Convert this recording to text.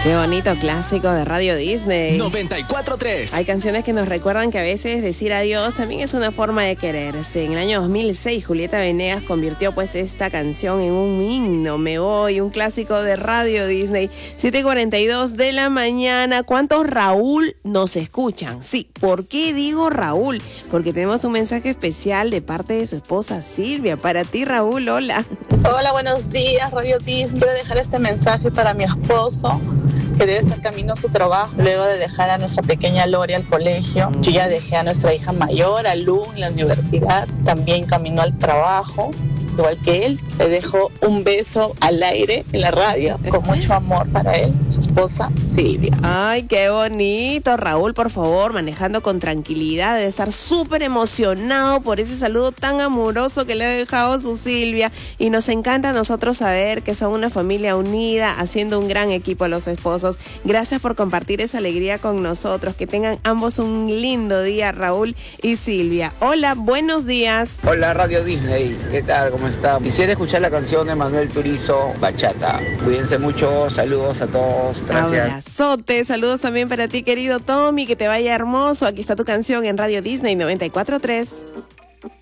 Qué bonito clásico de Radio Disney. 94.3. Hay canciones que nos recuerdan que a veces decir adiós también es una forma de quererse. En el año 2006, Julieta Venegas convirtió pues esta canción en un himno. Me voy, un clásico de Radio Disney. 7:42 de la mañana. ¿Cuántos Raúl nos escuchan? Sí, ¿por qué digo Raúl? Porque tenemos un mensaje especial de parte de su esposa Silvia. Para ti, Raúl, hola. Hola, buenos días, Radio Disney. Quiero dejar este mensaje para mi esposo, que debe estar camino a su trabajo, luego de dejar a nuestra pequeña Lori al colegio. Yo ya dejé a nuestra hija mayor, a Lu, en la universidad, también camino al trabajo, igual que él. Le dejo un beso al aire en la radio, con mucho amor para él, su esposa Silvia. Ay, qué bonito. Raúl, por favor, manejando con tranquilidad. Debe estar súper emocionado por ese saludo tan amoroso que le ha dejado su Silvia. Y nos encanta a nosotros saber que son una familia unida, haciendo un gran equipo los esposos. Gracias por compartir esa alegría con nosotros. Que tengan ambos un lindo día, Raúl y Silvia. Hola, buenos días. Hola, Radio Disney. ¿Qué tal? ¿Cómo está? Quisiera escuchar la canción de Manuel Turizo, Bachata. Cuídense mucho. Saludos a todos. Gracias. Abrazote. Saludos también para ti, querido Tommy. Que te vaya hermoso. Aquí está tu canción en Radio Disney 94.3.